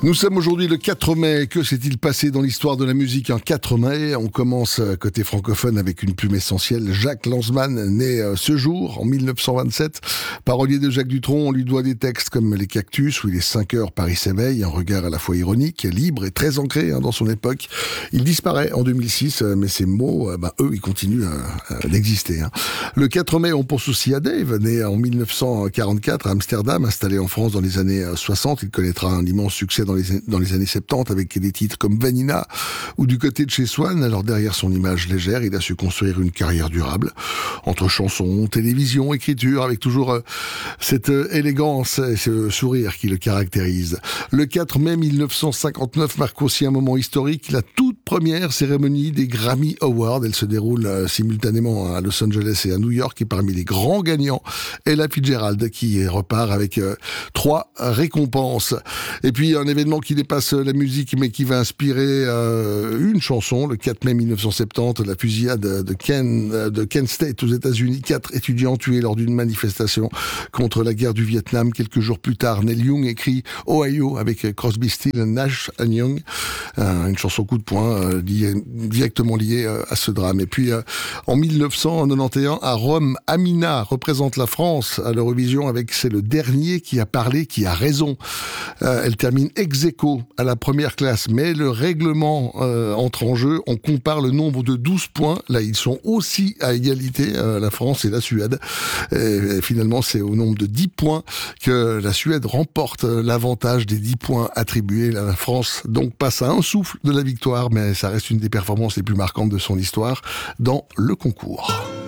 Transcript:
Nous sommes aujourd'hui le 4 mai. Que s'est-il passé dans l'histoire de la musique un 4 mai? On commence côté francophone avec une plume essentielle. Jacques Lanzmann, né ce jour, en 1927. Parolier de Jacques Dutronc, on lui doit des textes comme Les Cactus ou Il est 5 heures, Paris s'éveille. Un regard à la fois ironique, libre et très ancré dans son époque. Il disparaît en 2006, mais ces mots, eux, ils continuent d'exister. Le 4 mai, on pense aussi à Dave, né en 1944 à Amsterdam, installé en France dans les années 60. Il connaîtra un immense succès dans les années 70 avec des titres comme Vanina ou Du côté de chez Swann. Alors derrière son image légère, il a su construire une carrière durable entre chansons, télévision, écriture, avec toujours cette élégance et ce sourire qui le caractérise. Le 4 mai 1959 marque aussi un moment historique, la toute première cérémonie des Grammy Awards. Elle se déroule simultanément à Los Angeles et à New York, et parmi les grands gagnants, Ella Fitzgerald qui repart avec 3 récompenses. Et puis un événement qui dépasse la musique mais qui va inspirer une chanson. Le 4 mai 1970, la fusillade de Kent State aux États-Unis. 4 étudiants tués lors d'une manifestation contre la guerre du Vietnam. Quelques jours plus tard, Neil Young écrit Ohio avec Crosby, Stills, Nash & Young. Une chanson coup de poing directement liée à ce drame. Et puis en 1991, à Rome, Amina représente la France à l'Eurovision avec C'est le dernier qui a parlé, qui a raison. Elle termine ex aequo à la première classe, mais le règlement entre en jeu. On compare le nombre de 12 points. Là, ils sont aussi à égalité, la France et la Suède. Et finalement, c'est au nombre de 10 points que la Suède remporte l'avantage des 10 points attribués. La France donc passe à un souffle de la victoire, mais ça reste une des performances les plus marquantes de son histoire dans le concours.